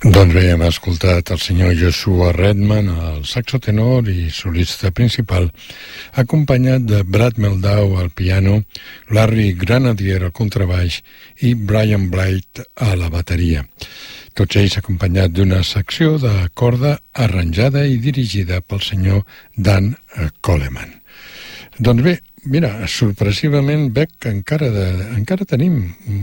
Doncs bé, hem escoltat el senyor Joshua Redman, el saxo tenor i solista principal, acompanyat de Brad Meldau al piano, Larry Granadier al contrabaix i Brian Blade a la bateria. Tots ells acompanyats d'una secció de corda arranjada i dirigida pel senyor Dan Coleman. Doncs bé, mira, sorpresivament veig que encara tenim